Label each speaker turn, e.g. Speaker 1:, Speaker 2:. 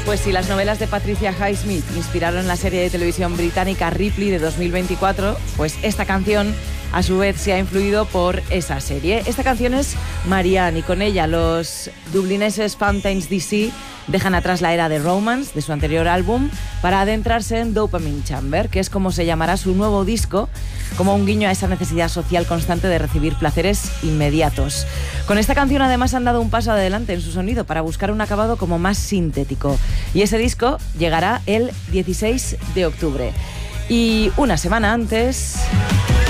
Speaker 1: Pues si las novelas de Patricia Highsmith inspiraron la serie de televisión británica Ripley de 2024, pues esta canción a su vez se ha influido por esa serie. Esta canción es Marianne y con ella los dublineses Fountains DC dejan atrás la era de Romance de su anterior álbum para adentrarse en Dopamine Chamber, que es como se llamará su nuevo disco, como un guiño a esa necesidad social constante de recibir placeres inmediatos. Con esta canción además han dado un paso adelante en su sonido para buscar un acabado como más sintético. Y ese disco llegará el 16 de octubre. Y una semana antes...